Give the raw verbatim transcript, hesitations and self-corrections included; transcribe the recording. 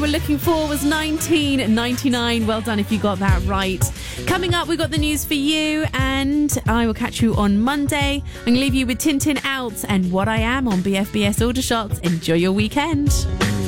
were looking for was nineteen ninety-nine. Well done if you got that right. Coming up, we've got the news for you, and I will catch you on Monday. I'm going to leave you with Tintin Out and What I Am on B F B S Aldershot. Enjoy your weekend.